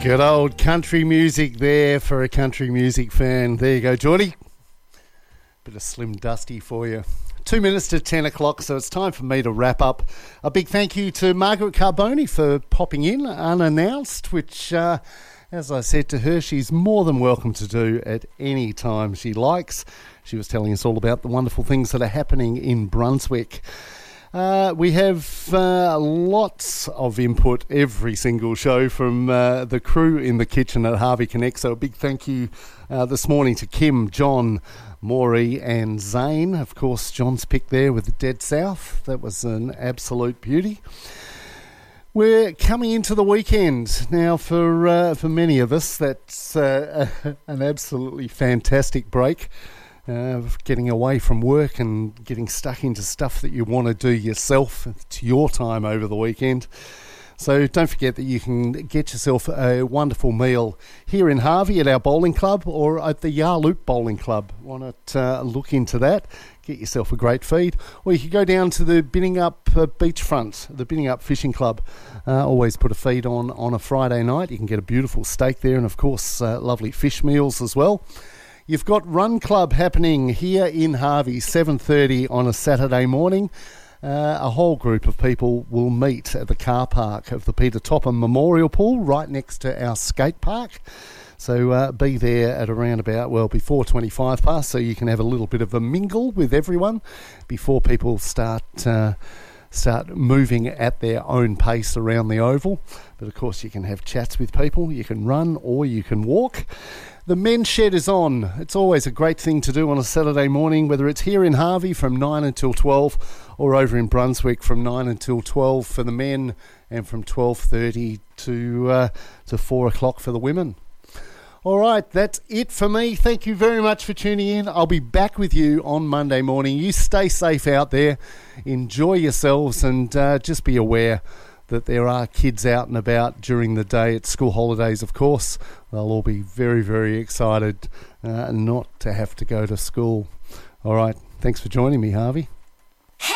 Good old country music there for a country music fan. There you go, Geordie. Bit of Slim Dusty for you. 2 minutes to 10 o'clock, so it's time for me to wrap up. A big thank you to Margaret Carboni for popping in unannounced, which, as I said to her, she's more than welcome to do at any time she likes. She was telling us all about the wonderful things that are happening in Brunswick. We have lots of input every single show from the crew in the kitchen at Harvey Connect. So a big thank you this morning to Kim, John, Maury and Zane. Of course, John's pick there with the Dead South. That was an absolute beauty. We're coming into the weekend. Now, for many of us, that's an absolutely fantastic break. Getting away from work and getting stuck into stuff that you want to do yourself. It's your time over the weekend. So don't forget that you can get yourself a wonderful meal here in Harvey at our bowling club or at the Yarloop Bowling Club. Why not look into that? Get yourself a great feed. Or you could go down to the Binningup beachfront, the Binningup Fishing Club. Always put a feed on a Friday night. You can get a beautiful steak there and, of course, lovely fish meals as well. You've got Run Club happening here in Harvey, 7:30 on a Saturday morning. A whole group of people will meet at the car park of the Peter Topham Memorial Pool right next to our skate park. So be there at around about, before 25 past, so you can have a little bit of a mingle with everyone before people start moving at their own pace around the oval. But of course you can have chats with people, you can run or you can walk. The men's shed is on. It's always a great thing to do on a Saturday morning, whether it's here in Harvey from 9 until 12 or over in Brunswick from 9 until 12 for the men and from 12:30 to 4 o'clock for the women. All right, that's it for me. Thank you very much for tuning in. I'll be back with you on Monday morning. You stay safe out there. Enjoy yourselves and just be aware that there are kids out and about during the day. It's school holidays, of course. They'll all be very, very excited not to have to go to school. All right, thanks for joining me, Harvey.